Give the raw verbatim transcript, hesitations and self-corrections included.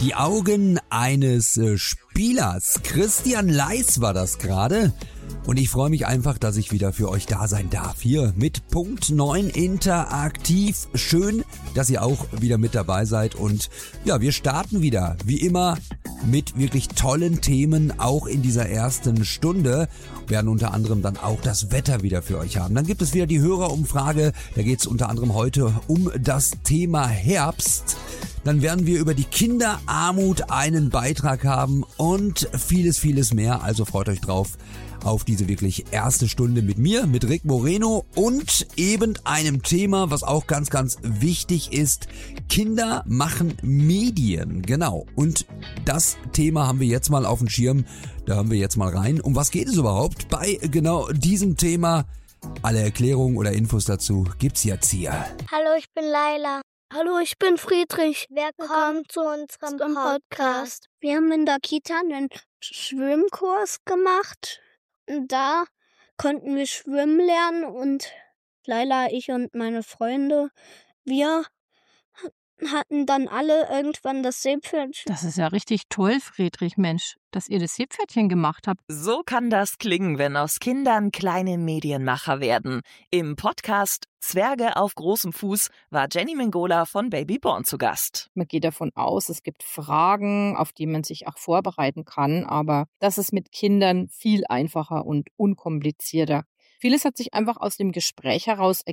Die Augen eines äh, Spielers. Christian Leis war das gerade. Und ich freue mich einfach, dass ich wieder für euch da sein darf. Hier mit Punkt neun interaktiv. Schön, dass ihr auch wieder mit dabei seid. Und ja, wir starten wieder, wie immer, mit wirklich tollen Themen, auch in dieser ersten Stunde. Wir werden unter anderem dann auch das Wetter wieder für euch haben. Dann gibt es wieder die Hörerumfrage. Da geht es unter anderem heute um das Thema Herbst. Dann werden wir über die Kinderarmut einen Beitrag haben und vieles, vieles mehr. Also freut euch drauf auf diese wirklich erste Stunde mit mir, mit Rick Moreno und eben einem Thema, was auch ganz, ganz wichtig ist. Kinder machen Medien, genau. Und das Thema haben wir jetzt mal auf dem Schirm. Da hören wir jetzt mal rein. Um was geht es überhaupt bei genau diesem Thema? Alle Erklärungen oder Infos dazu gibt's jetzt hier. Hallo, ich bin Laila. Hallo, ich bin Friedrich. Willkommen zu unserem Podcast. Podcast. Wir haben in der Kita einen Schwimmkurs gemacht. Da konnten wir schwimmen lernen und Laila, ich und meine Freunde, wir hatten dann alle irgendwann das Seepferdchen. Das ist ja richtig toll, Friedrich, Mensch, dass ihr das Seepferdchen gemacht habt. So kann das klingen, wenn aus Kindern kleine Medienmacher werden. Im Podcast Zwerge auf großem Fuß war Jenny Mengola von Babyborn zu Gast. Man geht davon aus, es gibt Fragen, auf die man sich auch vorbereiten kann, aber das ist mit Kindern viel einfacher und unkomplizierter. Vieles hat sich einfach aus dem Gespräch heraus